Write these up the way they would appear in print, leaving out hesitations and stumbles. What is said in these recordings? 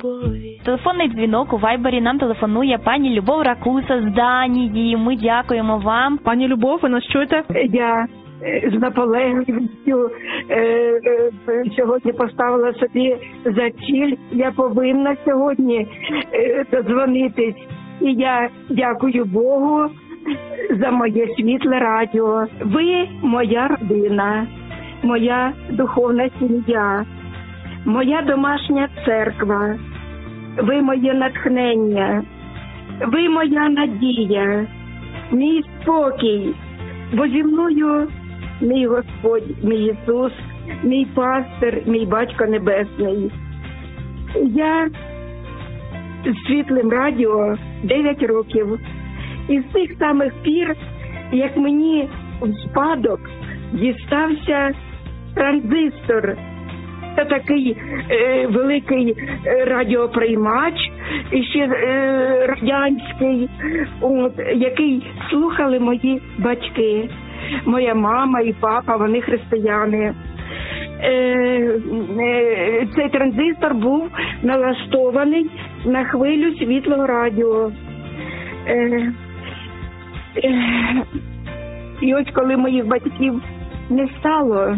любові. Телефонний дзвінок у Вайбері нам телефонує пані Любов Ракуса з Данії. Ми дякуємо вам. Пані Любов, ви нас чуєте? Я з наполегливістю сьогодні поставила собі за ціль. Я повинна сьогодні додзвонитись. І я дякую Богу за моє світле радіо. Ви моя родина, моя духовна сім'я, моя домашня церква. Ви моє натхнення, ви моя надія, мій спокій. Бо зі мною мій Господь, мій Ісус, мій пастир, мій Батько Небесний. Я з світлим радіо 9 років. І з тих самих пір, як мені в спадок дістався транзистор, це такий великий радіоприймач, і ще радянський, який слухали мої батьки. Моя мама і папа, вони християни. Цей транзистор був налаштований на хвилю світлого радіо. І ось коли моїх батьків не стало,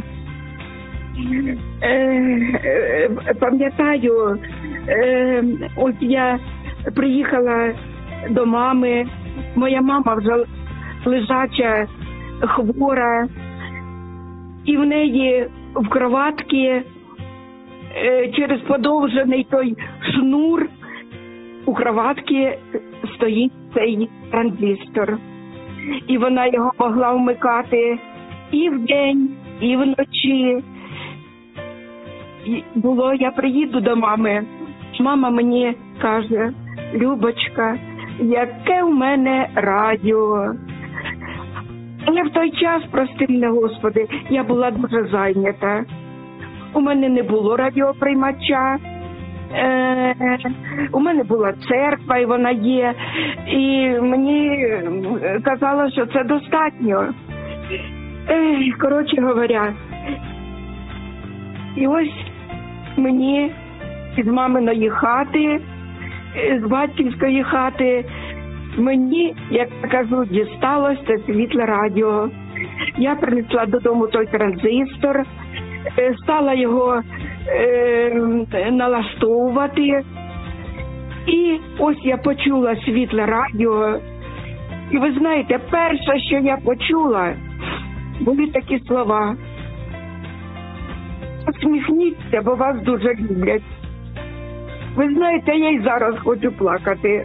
пам'ятаю, ось я приїхала до мами, моя мама вже лежача, хвора, і в неї в кроватці через подовжений той шнур у кроватці стоїть цей транзистор. І вона його могла вмикати і вдень, і вночі. І було, я приїду до мами, мама мені каже: Любочка, яке в мене радіо. Але в той час, прости мене, Господи, я була дуже зайнята. У мене не було радіоприймача, у мене була церква, і вона є, і мені казали, що це достатньо. Коротше говоря, і ось мені з маминої хати, з батьківської хати, мені, як я кажу, дісталось це світле радіо. Я принесла додому той транзистор, стала його налаштовувати. І ось я почула світле радіо. І ви знаєте, перше, що я почула, були такі слова: посміхніться, бо вас дуже люблять. Ви знаєте, я й зараз хочу плакати.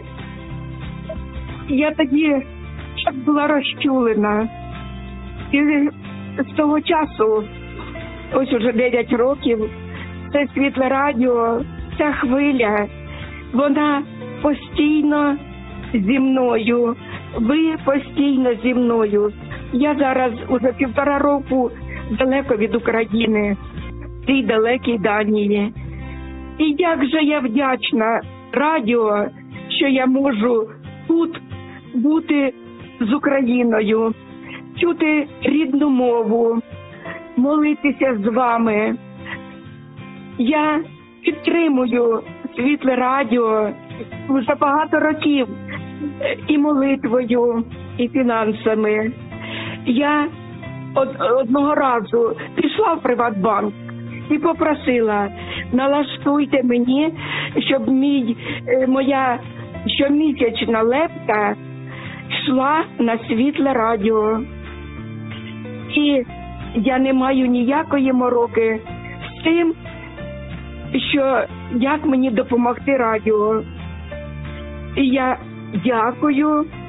Я тоді так була розчулена. І з того часу, ось уже 9 років, це світле радіо, ця хвиля, вона постійно зі мною. Ви постійно зі мною. Я зараз уже 1,5 року далеко від України, в цій далекій Данії. І як же я вдячна радіо, що я можу тут бути з Україною, чути рідну мову, молитися з вами. Я підтримую світле радіо вже багато років і молитвою, і фінансами. Я одного разу пішла в Приватбанк і попросила: налаштуйте мені, щоб моя щомісячна лепта йшла на світле радіо. І я не маю ніякої мороки з тим, що як мені допомогти радіо. І я дякую